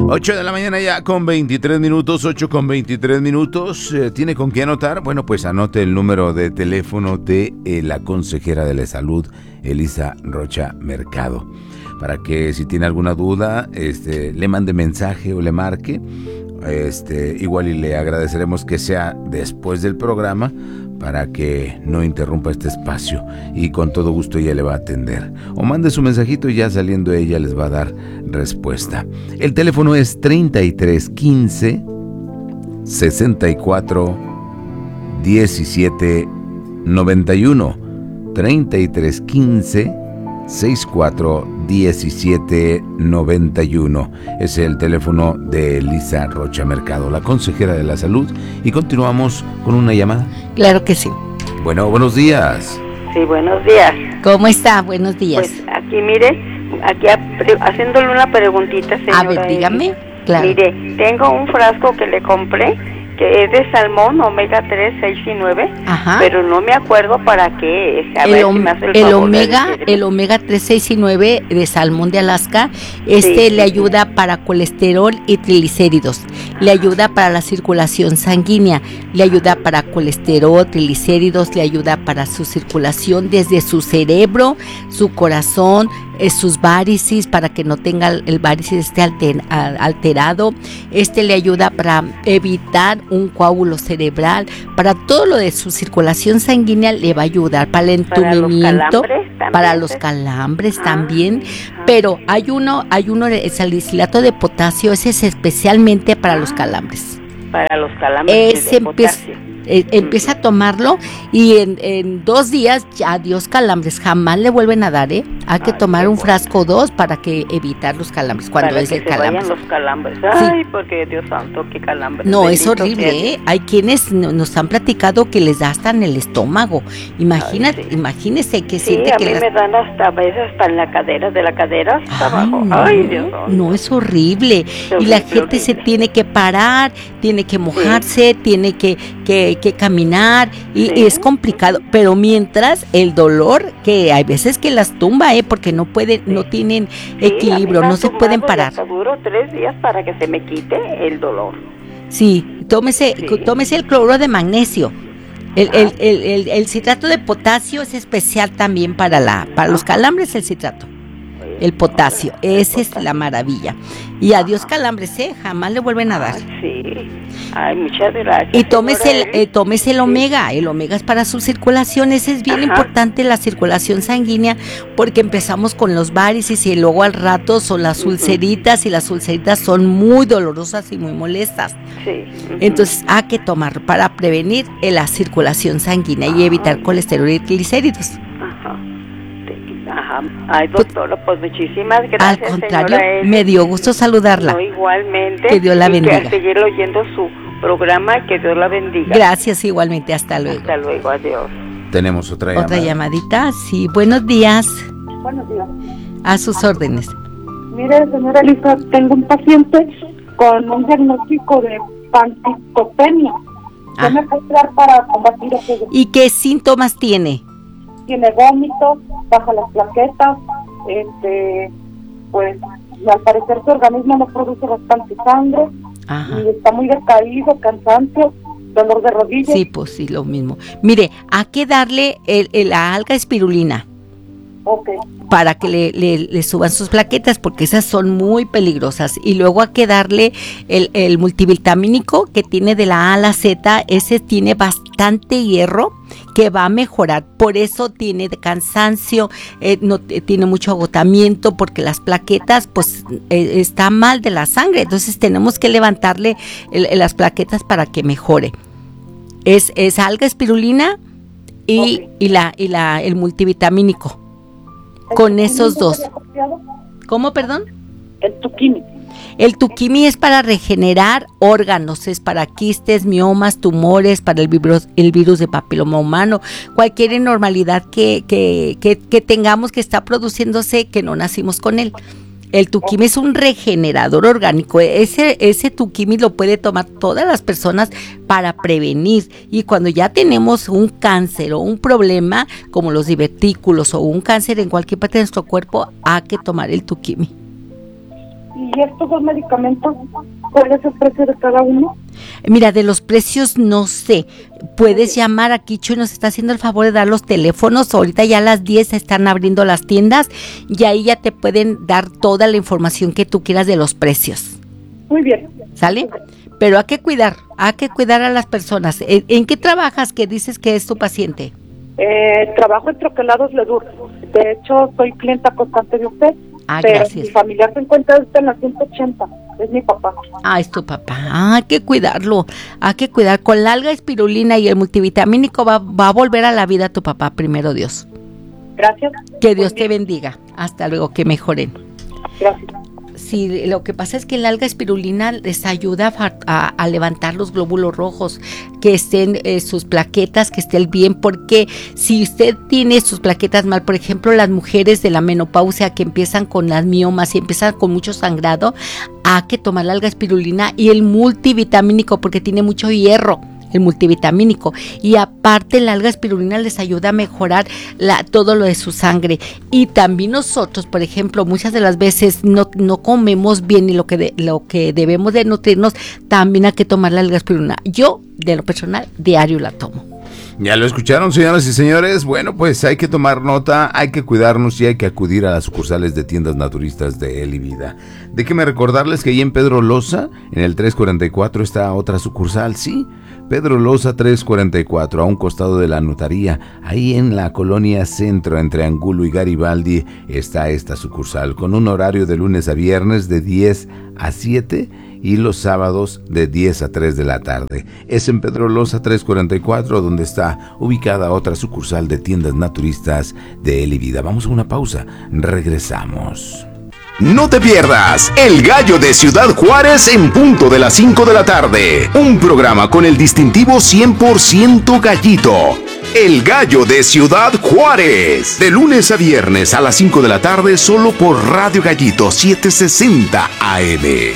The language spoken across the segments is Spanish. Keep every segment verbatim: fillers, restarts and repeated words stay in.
ocho de la mañana ya con veintitrés minutos, ocho con veintitrés minutos. Eh, ¿Tiene con qué anotar? Bueno, pues anote el número de teléfono de eh, la consejera de la salud, Elisa Rocha Mercado, para que si tiene alguna duda, este, le mande mensaje o le marque. Este, igual y le agradeceremos que sea después del programa para que no interrumpa este espacio, y con todo gusto ella le va a atender. O mande su mensajito y ya saliendo ella les va a dar respuesta. El teléfono es treinta y tres quince sesenta y cuatro diecisiete noventa y uno. treinta y tres quince sesenta y cuatro diecisiete noventa y uno. Es el teléfono de Elisa Rocha Mercado, la consejera de la salud. Y continuamos con una llamada. Claro que sí. Bueno, buenos días. Sí, buenos días. ¿Cómo está? Buenos días. Pues aquí, mire, aquí haciéndole una preguntita, señora. A ver, dígame. Claro. Mire, tengo un frasco que le compré, que es de salmón, omega tres, seis y nueve, Ajá. Pero no me acuerdo para qué es. A el, ver om- si me hace el, el favor omega, de el omega tres, seis y nueve de salmón de Alaska, este Sí, le sí, ayuda sí. para colesterol y triglicéridos, le ayuda para la circulación sanguínea, le ayuda para colesterol, triglicéridos, le ayuda para su circulación desde su cerebro, su corazón, eh, sus varices, para que no tenga el varices esté alter, alterado. Este le ayuda para evitar un coágulo cerebral, para todo lo de su circulación sanguínea le va a ayudar, para el Para los entumimiento, calambres también, para los ¿sí? calambres Ah, también, ajá. pero hay uno, hay uno, el salicilato de potasio, ese es especialmente para los calambres. Para los calambres Ese de empieza, potasio. eh, empieza a tomarlo y en, en dos días, ya, adiós calambres, jamás le vuelven a dar, ¿eh? Hay que Ay, tomar qué un bueno. frasco o dos para que evitar los calambres, cuando Para es que el se calambre. vayan los calambres. Ay, porque Dios santo, qué calambres. No, es Bendito horrible, sea ¿eh? Dios. Hay quienes no- nos han platicado que les da hasta en el estómago. Imagínate, Ay, sí. imagínese que Sí, siente a que mí les... me dan hasta a veces hasta en la cadera, de la cadera hasta Ay, abajo. no, Ay, Dios santo. no, es horrible. Y la Horrible, gente se horrible. tiene que parar, tiene que mojarse, tiene que, que, que caminar y, Sí. y es complicado. Pero mientras el dolor, que hay veces que las tumba, ¿eh? Porque no pueden, no tienen Sí, a mí equilibrio, me no han se tumbado pueden y parar. hasta duro tres días para que se me quite el dolor. Sí, tómese, Sí. tómese el cloruro de magnesio. El, el, el, el, el citrato de potasio es especial también para la, para los calambres, el citrato. El potasio, esa es la maravilla. Y adiós calambres, ¿eh? Jamás le vuelven a dar. Ay, sí. Ay, muchas gracias. Y tómese el, señora eh, tómese el Sí. omega, el omega es para su circulación, ese es bien Ajá. importante, la circulación sanguínea, porque empezamos con los varices y luego al rato son las Ujú. ulceritas, y las ulceritas son muy dolorosas y muy molestas. Sí. Ujú. Entonces hay que tomar para prevenir eh, la circulación sanguínea y evitar colesterol y triglicéridos. Ajá. Sí, Ajá. Ay, doctora, pues muchísimas gracias. Al contrario, señora Eli. me dio gusto saludarla. No, igualmente. Que Dios la y bendiga. Que seguir oyendo su programa y que Dios la bendiga. Gracias igualmente, hasta luego. Hasta luego, adiós. Tenemos otra llamada. Otra llamadita, sí, buenos días, Buenos días. a sus órdenes. Mire, señora Elisa, tengo un paciente con un diagnóstico de pancitopenia. ¿Qué Ah. me puede dar para combatir aquello? ¿Y qué síntomas tiene? Tiene vómito, baja las plaquetas, este, pues al parecer su organismo no produce bastante sangre Ajá. y está muy decaído, cansancio, dolor de rodillas. Sí, pues sí, lo mismo. Mire, hay que darle el, el- la alga espirulina Ok, para que le, le- le suban sus plaquetas, porque esas son muy peligrosas. Y luego hay que darle el, el multivitamínico que tiene de la A a la Z, ese tiene bastante hierro que va a mejorar. Por eso tiene de cansancio, eh, no eh, tiene mucho agotamiento, porque las plaquetas pues eh, está mal de la sangre. Entonces tenemos que levantarle el- el- las plaquetas para que mejore. Es, es alga espirulina y, Ok. y la y la el multivitamínico. Con esos dos. ¿Cómo, perdón? El tuquini. El tuquimi es para regenerar órganos, es para quistes, miomas, tumores, para el virus, el virus de papiloma humano, cualquier anormalidad que, que, que, que tengamos que está produciéndose, que no nacimos con él. El tuquimi es un regenerador orgánico. Ese, ese tuquimi lo puede tomar todas las personas para prevenir. Y cuando ya tenemos un cáncer o un problema, como los divertículos o un cáncer en cualquier parte de nuestro cuerpo, hay que tomar el tuquimi. Y estos dos medicamentos, ¿cuál es el precio de cada uno? Mira, de los precios no sé. Puedes llamar aquí, Chuy nos está haciendo el favor de dar los teléfonos. Ahorita ya a las diez se están abriendo las tiendas y ahí ya te pueden dar toda la información que tú quieras de los precios. Muy bien. ¿Sale? Pero hay que cuidar, hay que cuidar a las personas. ¿En, en qué trabajas que dices que es tu paciente? Eh, trabajo en Troquelados Ledur. De hecho, soy clienta constante de usted. Ah, pero gracias. mi familiar se encuentra ahorita en la ciento ochenta. Es mi papá. Ah, es tu papá. Ah, hay que cuidarlo. Hay que cuidar. Con la alga espirulina y el multivitamínico va, va a volver a la vida tu papá, primero Dios. Gracias. Que Dios te bendiga. Hasta luego, que mejoren. Gracias. Sí, lo que pasa es que el alga espirulina les ayuda a, a, a levantar los glóbulos rojos, que estén eh, sus plaquetas, que estén bien, porque si usted tiene sus plaquetas mal, por ejemplo, las mujeres de la menopausia que empiezan con las miomas y empiezan con mucho sangrado, hay que tomar la alga espirulina y el multivitamínico porque tiene mucho hierro. El multivitamínico, y aparte el alga espirulina les ayuda a mejorar la, todo lo de su sangre. Y también nosotros, por ejemplo, muchas de las veces no, no comemos bien y lo que de, lo que debemos de nutrirnos, también hay que tomar la alga espirulina. Yo, de lo personal, diario la tomo. Ya lo escucharon, señoras y señores. Bueno, pues hay que tomar nota, hay que cuidarnos y hay que acudir a las sucursales de tiendas naturistas de Elivida. Déjenme recordarles que ahí en Pedro Loza, en el tres cuarenta y cuatro, está otra sucursal, sí. Pedro Loza tres cuarenta y cuatro, a un costado de la notaría, ahí en la colonia Centro, entre Angulo y Garibaldi, está esta sucursal, con un horario de lunes a viernes de diez a siete y los sábados de diez a tres de la tarde. Es en Pedro Loza tres cuarenta y cuatro, donde está ubicada otra sucursal de tiendas naturistas de Elivida. Vamos a una pausa, regresamos. No te pierdas El Gallo de Ciudad Juárez en punto de las cinco de la tarde. Un programa con el distintivo cien por ciento gallito. El Gallo de Ciudad Juárez. De lunes a viernes a las cinco de la tarde solo por Radio Gallito setecientos sesenta A M.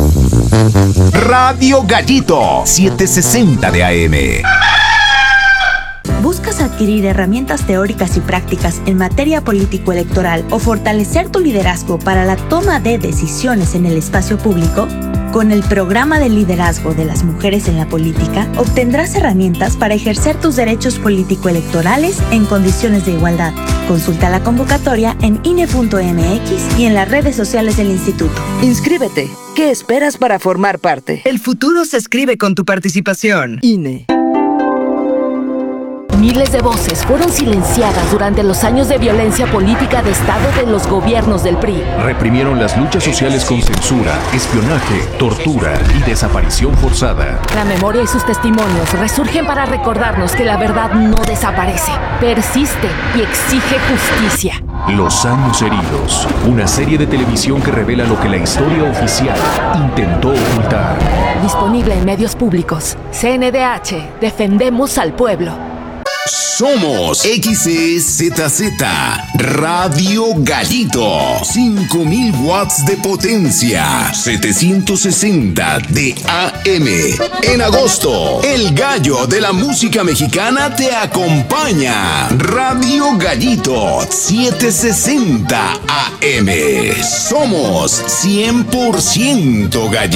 Radio Gallito setecientos sesenta de A M. ¿Buscas adquirir herramientas teóricas y prácticas en materia político-electoral o fortalecer tu liderazgo para la toma de decisiones en el espacio público? Con el programa de liderazgo de las mujeres en la política, obtendrás herramientas para ejercer tus derechos político-electorales en condiciones de igualdad. Consulta la convocatoria en I N E punto M X y en las redes sociales del instituto. Inscríbete. ¿Qué esperas para formar parte? El futuro se escribe con tu participación. I N E. Miles de voces fueron silenciadas durante los años de violencia política de Estado de los gobiernos del P R I. Reprimieron las luchas sociales con censura, espionaje, tortura y desaparición forzada. La memoria y sus testimonios resurgen para recordarnos que la verdad no desaparece, persiste y exige justicia. Los años heridos, una serie de televisión que revela lo que la historia oficial intentó ocultar. Disponible en medios públicos. C N D H, defendemos al pueblo. Somos X E Z Z Radio Gallito, cinco mil watts de potencia, setecientos sesenta de A M. En agosto, el gallo de la música mexicana te acompaña. Radio Gallito setecientos sesenta A M. Somos cien por ciento gallito.